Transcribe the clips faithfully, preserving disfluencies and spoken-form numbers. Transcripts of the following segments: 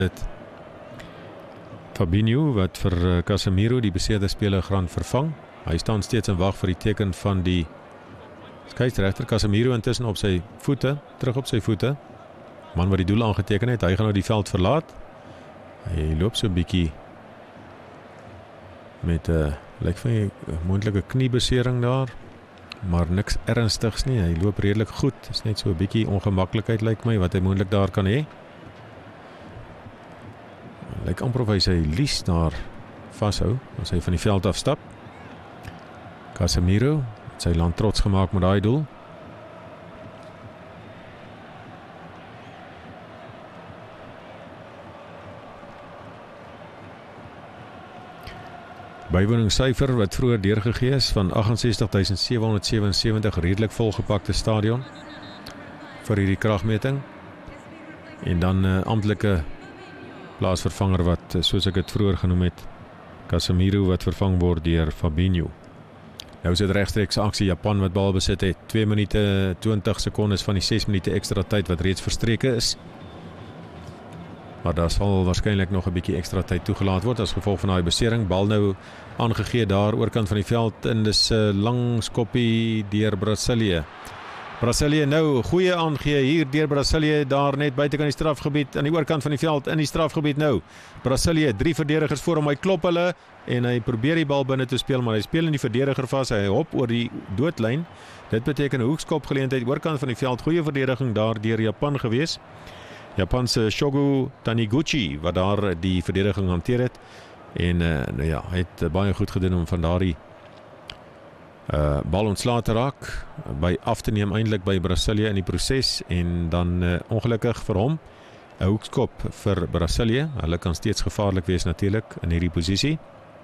dit Fabinho wat vir Casemiro die beseerde speler gaan vervang. Hy staan steeds in wag vir die teken van die skeieregter. Casemiro intussen op sy voete, terug op sy voete. Man wat die doel aangeteken het, hy gaan nou die veld verlaat. Hy loop so 'n bietjie met 'n uh, lyk vir 'n moontlike kniebesering daar, maar niks ernstigs nie. Hy loop redelik goed. Dit is net so 'n bietjie ongemaklikheid lyk my wat hy moontlik daar kan hê. Lyk amper of hy sy lies daar vashou as hy van die veld afstap. Casemiro het sy land trots gemaak met daai doel. Bywoningssyfer wat vroeër deurgegee is van agt ses agt sewe sewe sewe, redelik volgepakte stadion vir hierdie kragmeting. En dan 'n uh, amptelike plaasvervanger wat, soos ek het vroeër genoem het, Casemiro wat vervang word deur Fabinho. Nou is dit regstreeks aksie, Japan wat bal besit het, twee minute twintig sekondes van die ses minute ekstra tyd wat reeds verstreke is. Maar daar sal waarskynlik nog 'n bietjie ekstra tyd toegelaat word as gevolg van daai besering. Bal nou aangegee daar oorkant van die veld en dis 'n uh, lang skoppie deur Brasilië. Brasilië nou goeie aangee hier deur Brasilië daar net buitekant die strafgebied aan die oorkant van die veld in die strafgebied nou. Brasilië, drie verdedigers voor hom, hy klop hulle en hy probeer die bal binne te speel, maar hy speel in die verdediger vas, hy hop oor die doodlyn. Dit beteken 'n hoekskop geleentheid oorkant van die veld, goeie verdediging daar deur Japan gewees. Japanse Shogo Taniguchi wat daar die verdediging hanteer het en uh, nou ja, hy het uh, baie goed gedoen om van daardie uh, bal ontslae te raak, by af te neem eintlik by Brasilië in die proses en dan uh, ongelukkig vir hom 'n hoekskop vir Brasilië. Hulle kan steeds gevaarlik wees natuurlik in hierdie posisie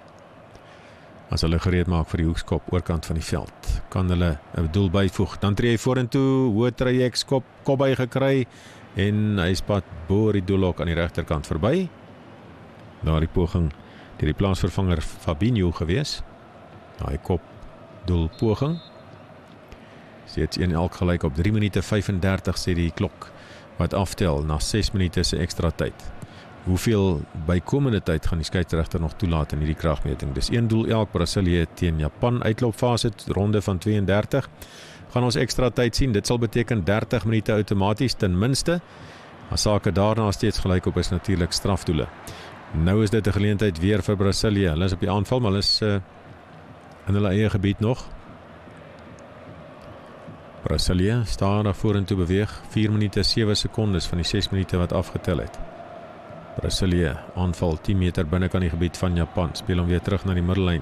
as hulle gereed maak vir die hoekskop oorkant van die veld. Kan hulle 'n doel byvoeg, dan tree hy vorentoe, hoë trajek, skop, kop by gekry en hy spat bo die doelhok aan die regterkant verby. Daar die poging deur die plaasvervanger Fabinho gewees. Daai kop doel poging. Steeds een elk gelyk op drie minute vyf en dertig sê die klok wat aftel na ses minute se ekstra tyd. Hoeveel bykomende tyd gaan die skeieregter nog toelaat in hierdie kragmeting? Dis een doel elk. Brasilië teen Japan uitloopfase ronde van twee en dertig. Gaan ons ekstra tyd sien, dit sal beteken dertig minute outomaties ten minste. As sake daarna steeds gelyk op is natuurlik strafdoele. Nou is dit 'n geleentheid weer vir Brasilië. Hulle is op die aanval, maar hulle is uh, in hulle eie gebied nog. Brasilië staan daar vorentoe beweeg, vier minute sewe sekondes van die ses minute wat afgetel het. Brasilië aanval tien meter binnekant die gebied van Japan, speel hom weer terug na die middellyn.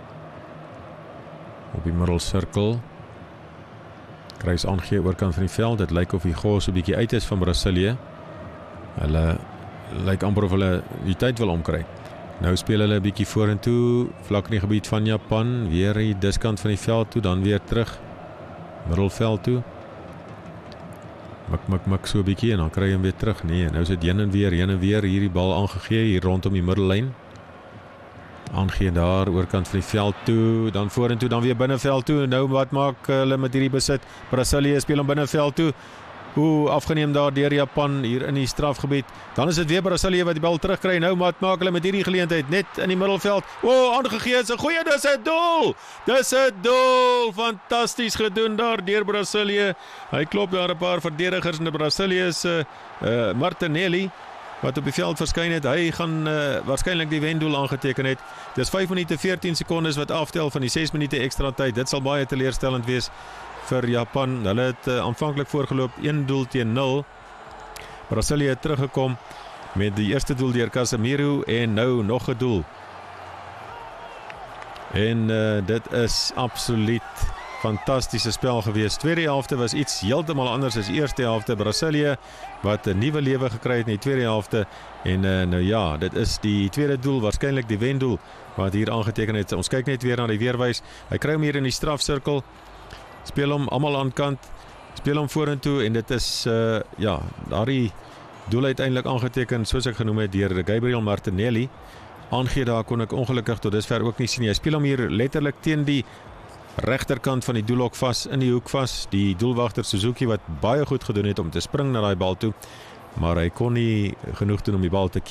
Op die middelsirkel kruis aangee oorkant van die veld. Dit lyk of die gos 'n bietjie uit is van Brasilië. Hulle lyk amper of hulle die tyd wil omkry. Nou speel hulle 'n bietjie vorentoe, vlak in die gebied van Japan, weer die diskant van die veld toe, dan weer terug middelveld toe. Mik mik mik so 'n bietjie en dan kry hy hom weer terug. Nee, nou is dit heen en weer, heen en weer hierdie bal aangegee hier rondom die middellyn. Aangee daar oorkant van die veld toe, dan vorentoe, dan weer binneveld toe. Nou wat maak hulle met hierdie besit? Brasilië speel hom binneveld toe. Hoe afgeneem daar deur Japan hier in die strafgebied. Dan is dit weer Brasilië wat die bal terugkry. Nou wat maak hulle met hierdie geleentheid? Net in die middelveld. O, oh, aangegee is 'n goeie, dis 'n doel. Dis 'n doel. Fantasties gedoen daar deur Brasilië. Hy klop daar 'n paar verdedigers in die Brasilië se uh, Martinelli wat op die veld verskyn het. Hy gaan uh, waarskynlik die wendoel aangeteken het. Dis vyf minute veertien sekondes wat aftel van die ses minute ekstra tyd. Dit sal baie teleurstellend wees vir Japan. Hulle het uh, aanvanklik voorgeloop een doel teen nul. Brasilië het teruggekom met die eerste doel deur Casemiro en nou nog 'n doel. En uh, dit is absoluut fantastiese spel gewees. Tweede helfte was iets heeltemal anders as eerste helfte. Brasilië wat 'n nuwe lewe gekry het in die tweede helfte. En uh, nou ja, dit is die tweede doel, waarskynlik die wendoel wat hier aangeteken het. Ons kyk net weer na die weerwys. Hy kry hom hier in die strafsirkel. Speel hom almal aan kant. Speel hom vorentoe en dit is uh, ja, daardie doel uiteindelik aangeteken soos ek genoem het deur Gabriel Martinelli. Aangee daar kon ek ongelukkig tot dusver ook nie sien. Hy speel hom hier letterlik teen die regterkant van die doelhok vas, in die hoek vas. Die doelwagter Suzuki wat baie goed gedoen het om te spring na daai bal toe, maar hy kon nie genoeg doen om die bal te keer.